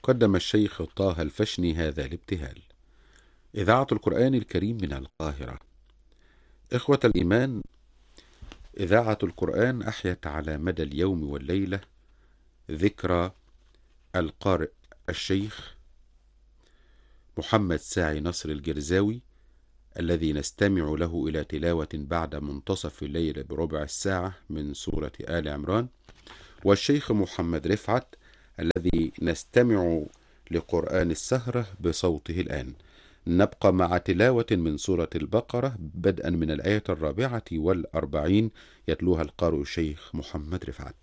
قدم الشيخ طه الفشني هذا الابتهال. إذاعة القرآن الكريم من القاهرة. إخوة الإيمان، إذاعة القرآن أحيت على مدى اليوم والليلة ذكرى القارئ الشيخ محمد ساعي نصر الجرزاوي، الذي نستمع له إلى تلاوة بعد منتصف الليل بربع الساعة من سورة آل عمران، والشيخ محمد رفعت الذي نستمع لقرآن السهرة بصوته الآن. نبقى مع تلاوة من سورة البقرة بدءا من الآية 44 يتلوها القارئ الشيخ محمد رفعت.